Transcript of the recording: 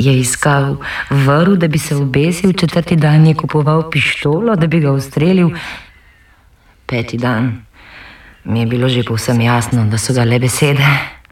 Je iskal vrv, da bi se obesil, 4. dan je kupoval pištolo, da bi ga ustrelil. 5. dan mi je bilo že povsem jasno, da so ga le besede.